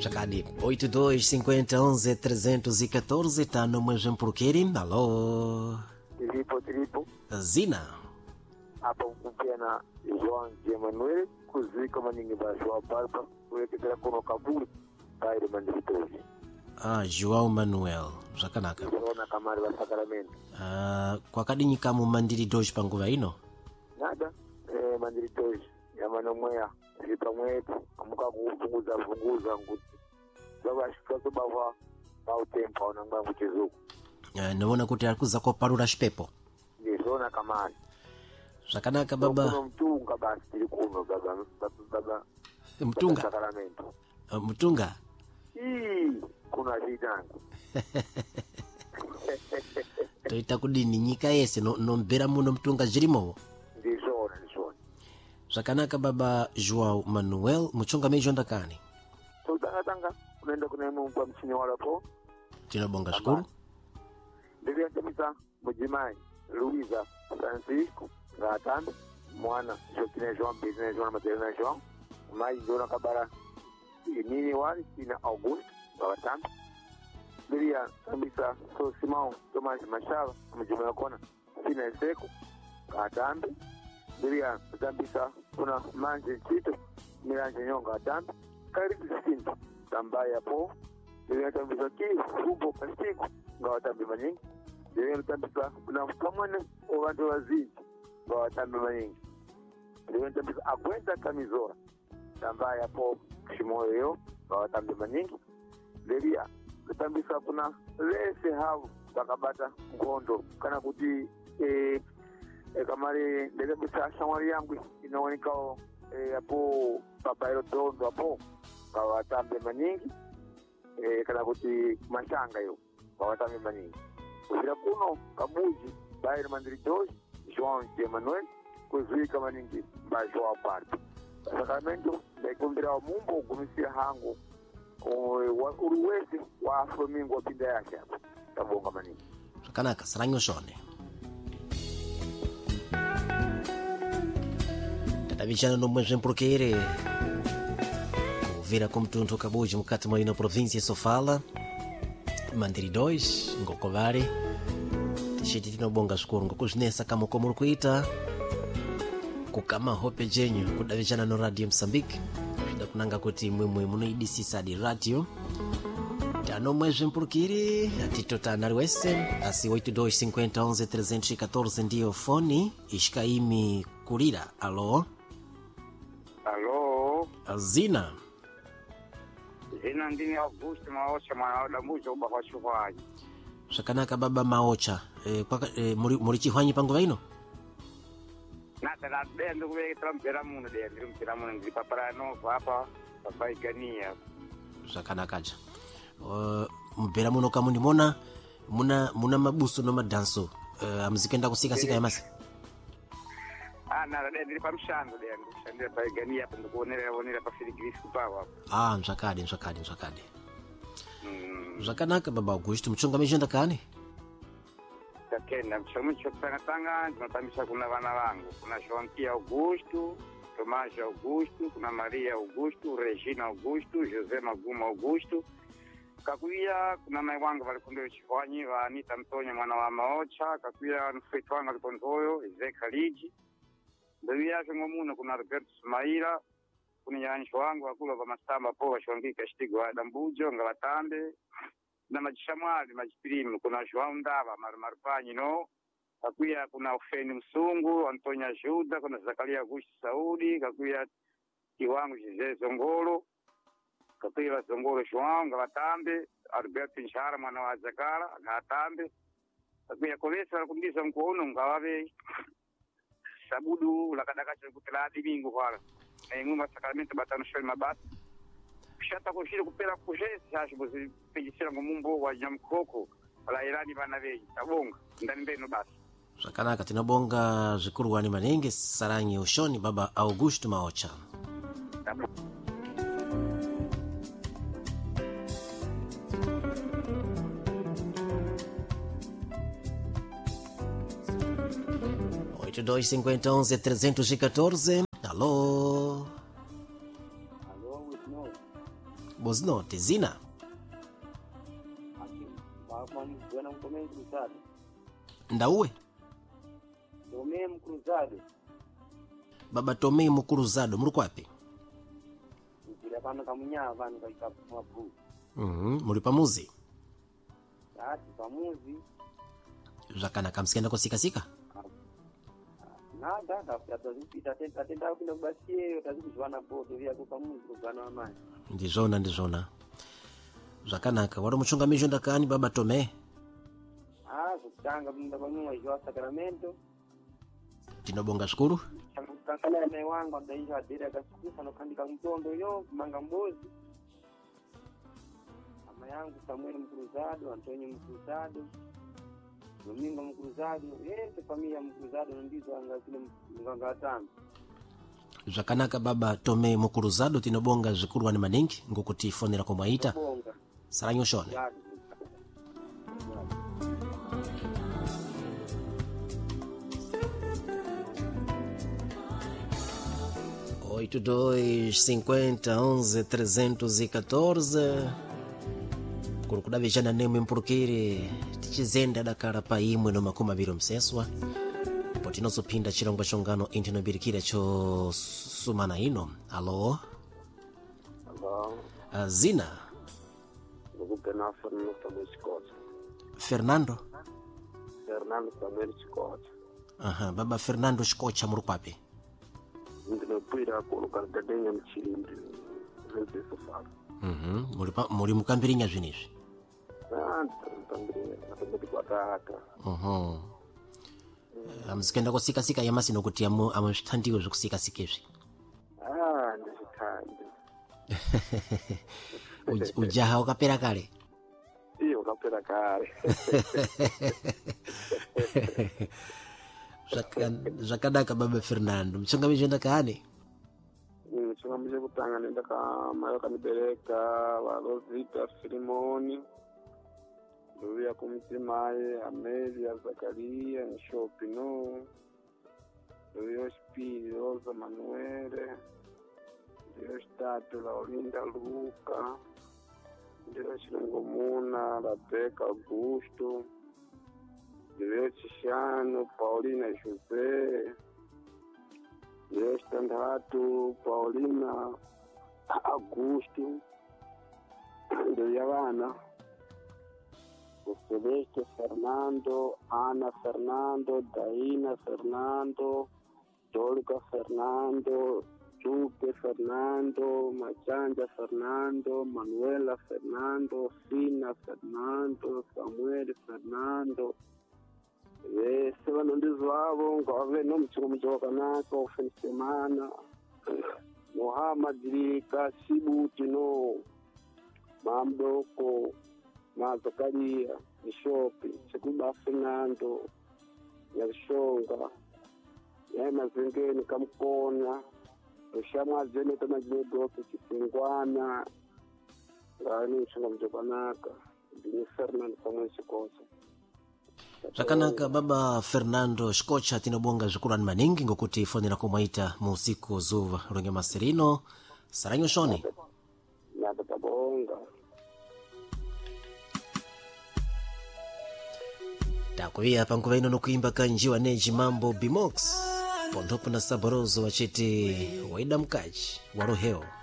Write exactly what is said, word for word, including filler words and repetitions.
Chakadi oito dois cinquenta onze trezentos e quatorze tá no Manjam Porqueri. Alô. Tripo, tripo. Zina. Hapo mkupiana João Emanuel kuzika maningi bashwa palpa kuwekeza kono kaburi baile manditoji. Ah, João Manuel. Zakanaka. Zona kamari wa Sacramento. Ah, kwa kadinyi kamu mandiri doji panguva ino? Nada. Eh, mandiri doji. Yamano mwea. Zipa mwetu. Amuka kufunguza funguza nguti. Zaba shikato bawa. Bao tempa wanangba mchezuku. Ah, naona kuti alikuza kwa parura shipepo. Ni zona kamari. Zakanaka baba. Kuno mtunga basi tilikuno baba. Baba. Mtunga. Sacramento. Uh, mtunga. Hii kuna vidangu. Toita kudini nyika yese no, no mbera muno mtunga jirimo. Ndizona ndizona. Zakanaka baba João Manuel muchunga mejo ndakani. Tanga tanga unaenda kunemu kwa mchini wala po. Tinobonga shukuru. Ndivyo kabisa mujimai Luiza Francisco Gatanda mwana Jokine João business João Materna João mai João Kabara nini wali ina August Gatanda. Ndivyo kabisa so Simão Tomás Machado mjumbe kona sina Seko Gatanda. Ndivyo kabisa kuna manje chito miranje nyonga Gatanda karibu sinto tambaya po. Ndivyo kabisa ki fubo kasiku ngawatambi manyingi. Ndivyo kabisa kuna kamwana abantu waziji ngawatambi manyingi. Ndivyo kabisa akwenda kamizora tambaya po shimoyo ngawatambi manyingi. Ndivyo kabisa kuna lese havu bakabata ngondo kana kuti eh e kamari ndivyo kabisa shamari yangu inaonekao eh hapo babairo dondo hapo ngawatambi manyingi. Eh kana kuti mashanga yo bawatambi manyingi. Kuzira kuno kabuji baile mandiri doji João Emanuel kuzika maningi mbajwa party. Sacramento ndaikumbira wa mumbo kumisia hangu wa uruwezi wa afromingo wa pinda yake hapo. Tabonga maningi. Zakanaka saranyo shone. Tatavichana no Manjam Porqueri. Vira como tunto kabuji mukati mwa ino província Sofala. Mandiri dois ngokovare tishiti tinobonga shukuru ngokuzvinesa kama komuru kuita kukama hope jenyu kudavichana no radio Mozambique zvida kunanga kuti mwemwe munoidisisa di radio tano Manjam Porqueri atitotana wese asi oito dois cinquenta onze trezentos e quatorze ndio foni ishkaimi kulira. Alô. Alô. Azina. Zina ndini Augusto maosha mwana da mujo uba kwa shuhaji. Zakanaka baba maocha e, kwa e, muri muri chihwanyi pango vaino. Nata na dendo kuwe trampera muno de trampera muno ngi papara no hapa papa igania. Zakanaka ja. Uh, mbera muno kama ndimona muna muna mabuso no madanso uh, amzikenda kusika sika yamasi. Ah na de ndiri pamshando de ndiri pa igania hapo ndikuonera onera pa filigris kupawa. Ah mzakadi mzakadi mzakadi. Mm. Zakanaka baba Augusto mchunga mejenda kani? Takenda mchamucho tanga tanga tunatamisha kuna wana wangu. Kuna Joanquia Augusto, Tomás Augusto, kuna Maria Augusto, Regina Augusto, José Maguma Augusto. Kakuya kuna mai wangu walikumbia chifwanyi wa Anita Antonio mwana wa Maocha, kakuya nufetu wangu alipontoyo, Eze Khaliji. Ndewi yake ngomuno kuna Roberto Sumaira, kuna nyanisho wangu wakula wa mastamba po wa Shwangika Shtigo wa Dambujo, Ngawatambe. Na majishamwali, majipirimu, kuna João Ndava, Marumarupanyi no. Kakuya kuna Ufeni Msungu, Antonia Juda, kuna Zakaria Gushi Saudi, kakuya kiwangu Jose Zongolo. Kakuya Zongolo João, Ngawatambe, Alberto Nshara mwana wa Zakara, Ngawatambe. Kakuya Kolesa wakumbiza mkuono, Ngawabe. Sabudu, lakadakacha kutela dimingu wala. Na inguma Sacramento batano shoi mabati. Shata kushiri kupela kujezi hashi bozi pejisira ngomumbo wa Jamkoko ala irani bana veji tabonga ndani mbeno basi. Zakanaka tinabonga zikuru wani manenge saranyi ushoni baba Augusto maocha. Tabu. oito dois cinquenta onze trezentos e quatorze. Alô. Alô, no. Boznote zina. Bwana Mkomeni Cruzado. Ndauwe? Tomei Cruzado. Baba Tomei Cruzado muri kwapi? Ndira pano kamunya vanhu kaikapwa bu. Mhm, muri pamuzi. Ati pamuzi. Zakana kamsienda kusika sika? Nada, ndafuta zipita tenta tenta kuna kubasie utazikuzwana bodo vya kupamuzi kuzwana amani. Ndizona ndizona. Zakanaka wari muchungamijo ndakani Baba Tomei? Ah, kutanga munda pamwe jwa Sacramento. Tinobonga shukuru. Kankana na wangu ndaija dira kasikufa no kandika mtondo yo manga mbozi. Mama yangu Samuel Cruzado, Antonio Cruzado, Domingo Cruzado, yote familia Cruzado ndizo anga kile nganga tano. Zakanaka Baba Tomei Cruzado tinobonga zikuru wani maningi ngokuti fonera komwaita. Saranyo shone. oito dois cinquenta onze trezentos e quatorze kurukuda vijana nemu mpurukiri tichizenda dakara pa imwe no makumi abiri mseswa potinoso pinda chilongo chongano intino birikira cho sumana ino. Alo. Alo. Azina. Ngukena Fernando Samuel Scott. Fernando. Fernando Samuel Scott. Aha, Baba Fernando Scott muri kwapi? Ndinopuira kuruka gadenya mchilindi. Rede sofala. Mhm, muri pa muri mukambirinya zvinizvi. Ah, ndikambirinya, ndikambiri kwataka. Mhm. Amsikenda kusika sika yamasi nokuti amu amazvitandiwe zvekusika sikizvi. Ah, ndizitandi. Ujaha ukapera kale. Iyo ukapera kale. Zvakanaka Baba Fernando. Muchungamijo ndakani? Muchungamijo kutanga nenda kamayo kanibereka Valozita Filimoni. Nduya kumtimaye Amelia Zakaria Nshopino. Nduya Spiri Rosa Manuele. Nduya Statu Laulinda Luca. Nduya Shilongomuna Rebecca Augusto. Nduya Chishano Paulina José. Nduya Standatu Paulina Augusto. Nduya Vana Celeste Fernando, Ana Fernando, Daina Fernando, Dolga Fernando, Chuque Fernando, Machanja Fernando, Manuela Fernando, Fina Fernando, Samuel Fernando. Ese vano ndizwavo ngave nomuchikomicho kanaka ufeni semana. Muhammad Rika Sibuti no Mamdoko na Zakaria Nishopi Chikuba Fernando Yashonga Yema Zengeni Kamkona Ushama Zene Tama Zinedoki Kisingwana Ngani Ushanga Mjobanaka Dini Fernando Samuel Shikocha. Zakanaka Baba Fernando Shikocha tinobonga zvikurani maningi ngokuti fonera kumwaita musiku zuva ronge maserino. Saranyo shoni. Nada tabonga. Takuia pankuva ino nokuimba kanjiwa neji mambo Bimox pondopo na saborozo wachiti waida mkaji waroheo.